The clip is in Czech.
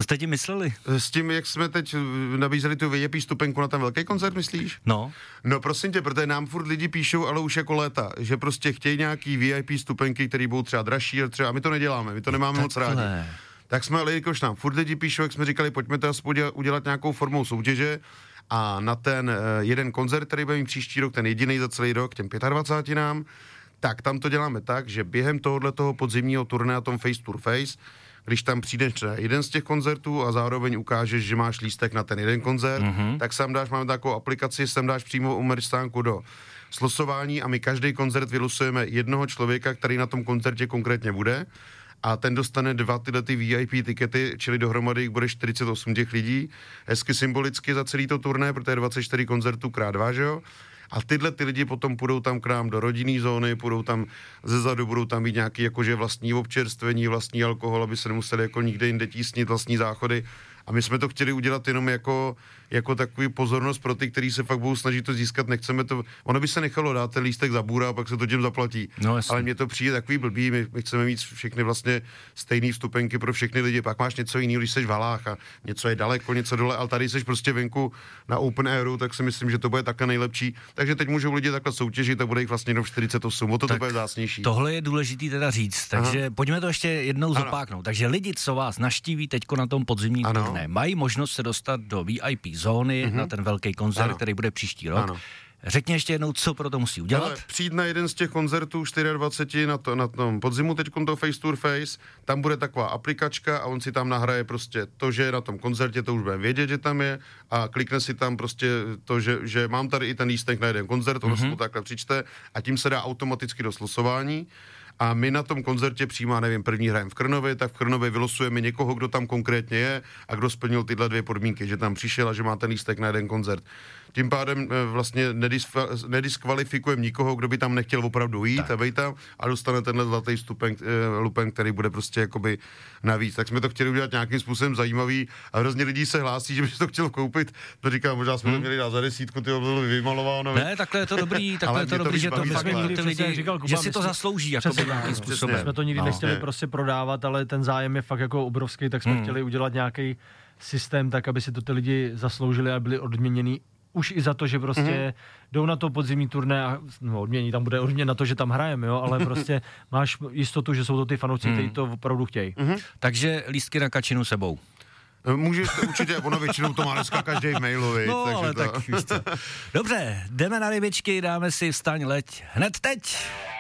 jste tím mysleli? S tím, jak jsme teď nabízeli tu VIP stupenku na ten velký koncert, myslíš? No. No prosím tě, protože nám furt lidi píšou, ale už jako léta, že prostě chtějí nějaký VIP stupenky, které budou třeba dražší, a my to neděláme, my to nemáme moc rádi. Tak jsme, ale jakož nám furt lidi píšou, jak jsme říkali, pojďme to udělat nějakou formou soutěže a na ten jeden koncert, který bude mít příští rok, ten jediný za celý rok, těm 25 nám, tak tam to děláme tak, že během tohoto podzimního turné na tom Face Tour Face, když tam přijdeš na jeden z těch koncertů a zároveň ukážeš, že máš lístek na ten jeden koncert, tak sem dáš, máme takovou aplikaci, sem dáš přímo u merch-stánku do slosování a my každý koncert vylosujeme jednoho člověka, který na tom koncertě konkrétně bude a ten dostane 2 tyhle ty VIP tikety, čili dohromady jich bude 48 těch lidí, hezky symbolicky za celý to turné, protože je 24 koncertů krát 2, že jo? A tyhle ty lidi potom půjdou tam k nám do rodinné zóny, půjdou tam zezadu, budou tam mít nějaký jakože vlastní občerstvení, vlastní alkohol, aby se nemuseli jako nikde jinde tísnit vlastní záchody. A my jsme to chtěli udělat jenom jako takový pozornost pro ty, kteří se fakt budou snažit to získat, nechceme to, ono by se nechalo dát ten lístek za bůra a pak se to těm zaplatí. No, ale mně to přijde takový blbý, my chceme mít všechny vlastně stejné vstupenky pro všechny lidi, pak máš něco jiného, když seš v halách a něco je daleko, něco dole, ale tady seš prostě venku na open airu, tak si myslím, že to bude také nejlepší. Takže teď můžou lidi takhle soutěžit a bude jich vlastně jenom 48, o to bude vzácnější. Tohle je důležitý teda říct, takže pojďme to ještě jednou zopáknout. Takže lidi, co vás navštíví teďko na tom podzimním turné, mají možnost se dostat do VIP zóny na ten velký koncert, který bude příští rok. Řekni ještě jednou, co pro to musí udělat. Ale přijít na jeden z těch koncertů 24 na tom podzimu, teďkom to Face Tour Face, tam bude taková aplikačka a on si tam nahraje prostě to, že je na tom koncertě, to už bude vědět, že tam je a klikne si tam prostě to, že mám tady i ten lístek na jeden koncert, ono se to takhle přičte a tím se dá automaticky do slosování. A my na tom koncertě přímo, nevím, první hrajem v Krnově, tak v Krnově vylosujeme někoho, kdo tam konkrétně je a kdo splnil tyhle 2 podmínky, že tam přišel a že má ten lístek na jeden koncert. Tím pádem vlastně nediskvalifikujeme nikoho, kdo by tam nechtěl opravdu jít a být tam a dostane tenhle zlatý lupen, který bude prostě jakoby navíc. Tak jsme to chtěli udělat nějakým způsobem zajímavý a hrozně lidí se hlásí, že by to chtěl koupit. To říkám, možná jsme to měli dát za 10, ty bylo vymalováno. Ne, takhle je to dobrý, že to fakt ty lidi, že si to zaslouží jako nějakým způsobem. Jsme to nikdy nechtěli prostě prodávat, ale ten zájem je fakt jako obrovský, tak jsme chtěli udělat nějaký systém tak, aby si to ty lidi zasloužili a byli odměněni už i za to, že prostě jdou na to podzimní turné a odmění, tam bude odměn na to, že tam hrajeme, jo, ale prostě máš jistotu, že jsou to ty fanoušci, kteří to opravdu chtějí. Takže lístky na Kačinu sebou. Můžeš to určitě, ono většinou to má dneska každý v mailu, no, takže ale to... tak víš co. Dobře, jdeme na rybičky, dáme si Vstaň, leď hned teď.